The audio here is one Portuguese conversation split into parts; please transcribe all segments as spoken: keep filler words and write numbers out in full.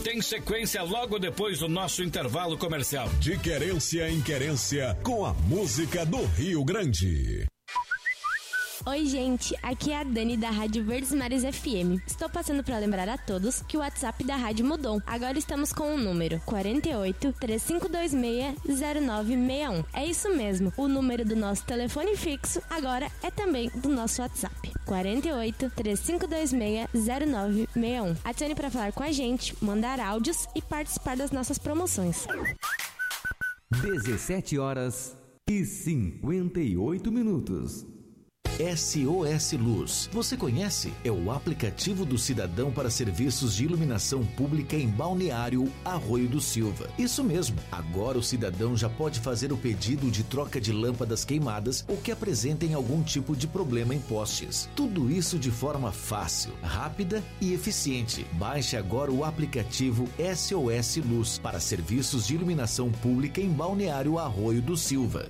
tem sequência logo depois do nosso intervalo comercial. De querência em querência, com a música do Rio Grande. Oi, gente, aqui é a Dani da Rádio Verdes Mares F M. Estou passando para lembrar a todos que o WhatsApp da rádio mudou. Agora estamos com o número quarenta e oito, três cinco dois seis, zero nove seis um. É isso mesmo, o número do nosso telefone fixo agora é também do nosso WhatsApp. quarenta e oito, três cinco dois seis, zero nove seis um. Adicione para falar com a gente, mandar áudios e participar das nossas promoções. dezessete horas e cinquenta e oito minutos. S O S Luz. Você conhece? É o aplicativo do cidadão para serviços de iluminação pública em Balneário Arroio do Silva. Isso mesmo. Agora o cidadão já pode fazer o pedido de troca de lâmpadas queimadas ou que apresentem algum tipo de problema em postes. Tudo isso de forma fácil, rápida e eficiente. Baixe agora o aplicativo S O S Luz para serviços de iluminação pública em Balneário Arroio do Silva.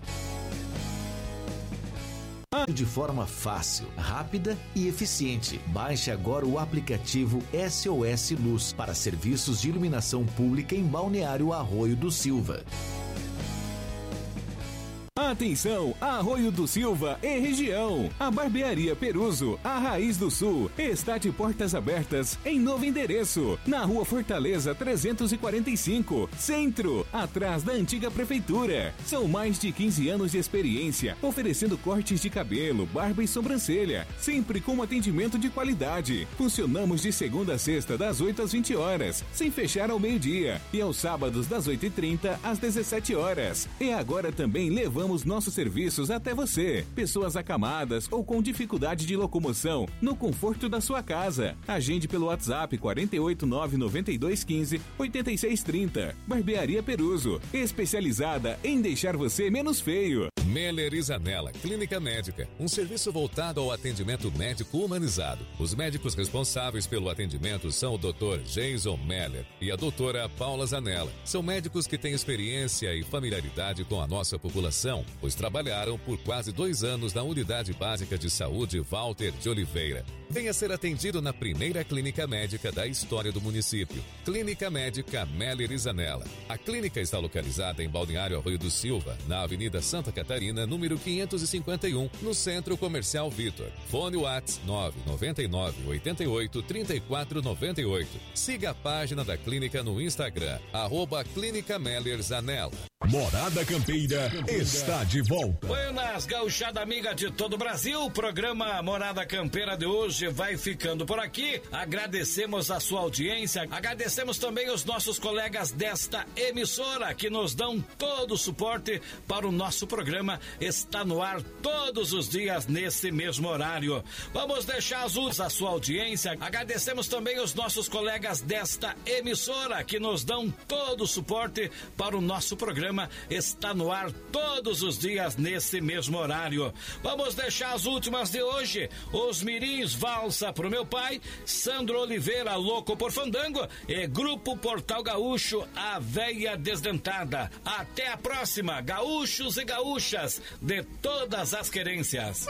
De forma fácil, rápida e eficiente. Baixe agora o aplicativo S O S Luz para serviços de iluminação pública em Balneário Arroio do Silva. Atenção, Arroio do Silva e região. A Barbearia Peruso, a Raiz do Sul, está de portas abertas em novo endereço, na Rua Fortaleza trezentos e quarenta e cinco, Centro, atrás da antiga prefeitura. São mais de quinze anos de experiência, oferecendo cortes de cabelo, barba e sobrancelha, sempre com atendimento de qualidade. Funcionamos de segunda a sexta, das oito às vinte horas, sem fechar ao meio-dia, e aos sábados das oito e trinta às dezessete horas. E agora também levamos nossos serviços até você. Pessoas acamadas ou com dificuldade de locomoção, no conforto da sua casa. Agende pelo WhatsApp quarenta e oito, nove nove dois, quinze, oitenta e seis trinta. Barbearia Peruso, especializada em deixar você menos feio. Meller e Zanella Clínica Médica, um serviço voltado ao atendimento médico humanizado. Os médicos responsáveis pelo atendimento são o doutor Jason Meller e a doutora Paula Zanella. São médicos que têm experiência e familiaridade com a nossa população, pois trabalharam por quase dois anos na Unidade Básica de Saúde Walter de Oliveira. Venha ser atendido na primeira clínica médica da história do município. Clínica Médica Meller e Zanella. A clínica está localizada em Balneário Arroio do Silva, na Avenida Santa Catarina, número quinhentos e cinquenta e um, no Centro Comercial Vitor. Fone WhatsApp nove nove nove, oito oito, três quatro nove oito. Siga a página da clínica no Instagram, arroba Clínica Meller Zanella. Morada Campeira está de volta. Buenas, gauchada amiga de todo o Brasil. O programa Morada Campeira de hoje vai ficando por aqui. Agradecemos a sua audiência. Agradecemos também os nossos colegas desta emissora que nos dão todo o suporte para o nosso programa. Está no ar todos os dias nesse mesmo horário. Vamos deixar as últimas a sua audiência. Agradecemos também os nossos colegas desta emissora que nos dão todo o suporte para o nosso programa. Está no ar todos os dias nesse mesmo horário. Vamos deixar as últimas de hoje. Os Mirins Valsa pro meu pai, Sandro Oliveira Louco por Fandango e Grupo Portal Gaúcho, a Véia Desdentada. Até a próxima, gaúchos e gaúchas de todas as querências.